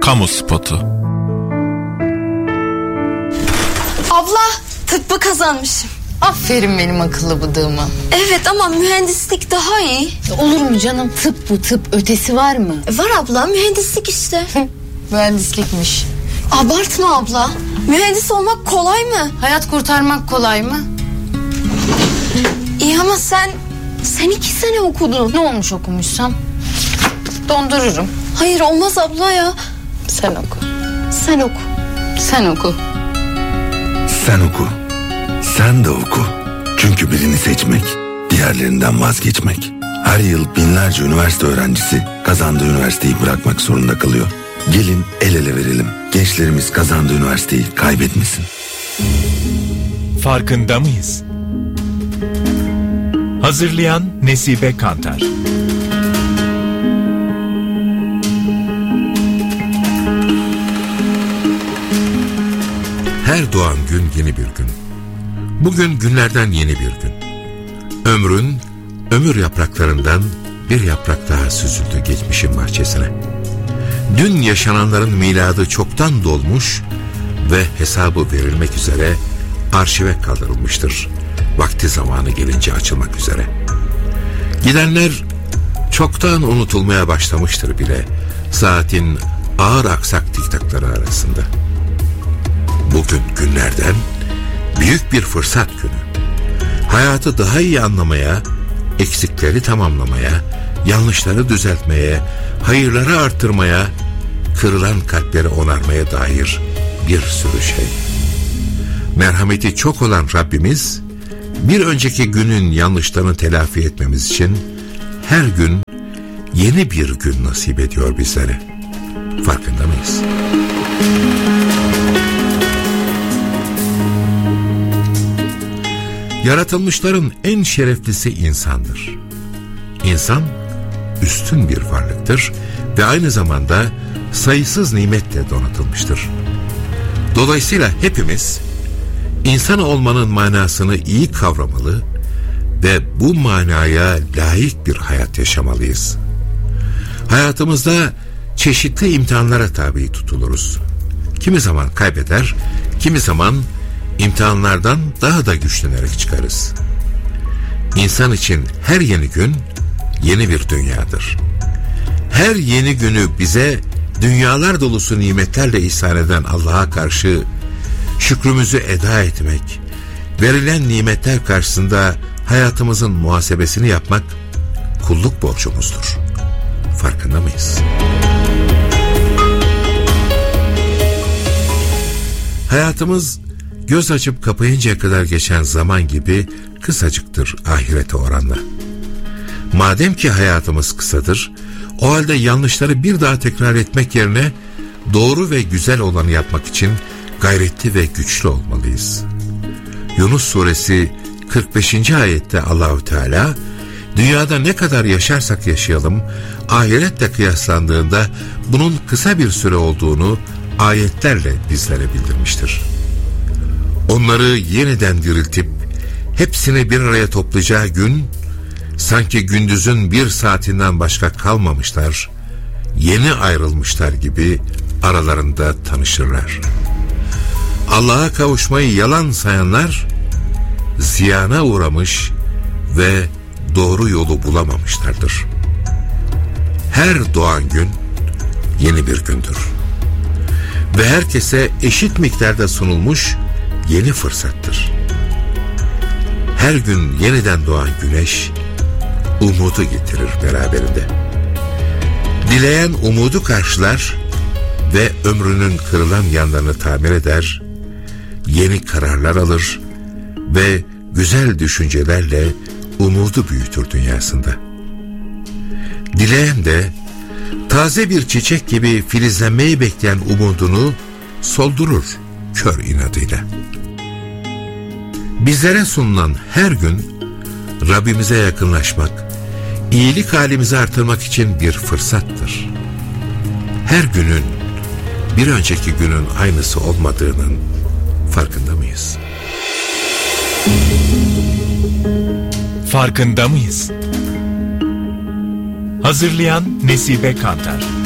Kamu spotu. Abla, tıbbı kazanmışım. Aferin benim akıllı bıdığıma. Evet ama mühendislik daha iyi. Olur mu canım? Tıp bu, tıp ötesi var mı? Var abla, mühendislik işte. Mühendislikmiş. Abartma abla. Mühendis olmak kolay mı? Hayat kurtarmak kolay mı? İyi ama sen 2 sene okudun. Ne olmuş okumuşsam? Dondururum. Hayır olmaz abla ya. Sen oku. Sen oku. Sen oku. Sen oku. Sen de oku. Çünkü birini seçmek, diğerlerinden vazgeçmek. Her yıl binlerce üniversite öğrencisi kazandığı üniversiteyi bırakmak zorunda kalıyor. Gelin el ele verelim. Gençlerimiz kazandığı üniversiteyi kaybetmesin. Farkında mıyız? Hazırlayan Nesibe Kantar. Her doğan gün yeni bir gün. Bugün günlerden yeni bir gün. Ömür yapraklarından bir yaprak daha süzüldü geçmişin bahçesine. Dün yaşananların miladı çoktan dolmuş ve hesabı verilmek üzere arşive kaldırılmıştır. Vakti zamanı gelince açılmak üzere. Gidenler çoktan unutulmaya başlamıştır bile saatin ağır aksak tiktakları arasında. Bugün günlerden büyük bir fırsat günü. Hayatı daha iyi anlamaya, eksikleri tamamlamaya, yanlışları düzeltmeye, hayırları arttırmaya, kırılan kalpleri onarmaya dair bir sürü şey. Merhameti çok olan Rabbimiz, bir önceki günün yanlışlarını telafi etmemiz için her gün yeni bir gün nasip ediyor bizlere. Farkında mıyız? Yaratılmışların en şereflisi insandır. İnsan üstün bir varlıktır ve aynı zamanda sayısız nimetle donatılmıştır. Dolayısıyla hepimiz insan olmanın manasını iyi kavramalı ve bu manaya layık bir hayat yaşamalıyız. Hayatımızda çeşitli imtihanlara tabi tutuluruz. Kimi zaman kaybeder, kimi zaman imtihanlardan daha da güçlenerek çıkarız. İnsan için her yeni gün yeni bir dünyadır. Her yeni günü bize dünyalar dolusu nimetlerle ihsan eden Allah'a karşı şükrümüzü eda etmek, verilen nimetler karşısında hayatımızın muhasebesini yapmak kulluk borcumuzdur. Farkında mıyız? Hayatımız göz açıp kapayıncaya kadar geçen zaman gibi kısacıktır ahirete oranla. Madem ki hayatımız kısadır, o halde yanlışları bir daha tekrar etmek yerine doğru ve güzel olanı yapmak için gayretli ve güçlü olmalıyız. Yunus suresi 45. ayette Allahu Teala, dünyada ne kadar yaşarsak yaşayalım, ahiretle kıyaslandığında bunun kısa bir süre olduğunu ayetlerle bizlere bildirmiştir. Onları yeniden diriltip hepsini bir araya toplayacağı gün, sanki gündüzün bir saatinden başka kalmamışlar, yeni ayrılmışlar gibi aralarında tanışırlar. Allah'a kavuşmayı yalan sayanlar ziyana uğramış ve doğru yolu bulamamışlardır. Her doğan gün yeni bir gündür ve herkese eşit miktarda sunulmuş yeni fırsattır. Her gün yeniden doğan güneş umudu getirir beraberinde. Dileyen umudu karşılar ve ömrünün kırılan yanlarını tamir eder, yeni kararlar alır ve güzel düşüncelerle umudu büyütür dünyasında. Dileyen de taze bir çiçek gibi filizlenmeyi bekleyen umudunu soldurur kör inadıyla. Bizlere sunulan her gün Rabbimize yakınlaşmak, iyilik halimizi artırmak için bir fırsattır. Her günün bir önceki günün aynısı olmadığının farkında mıyız? Farkında mıyız? Hazırlayan Nesibe Kantar.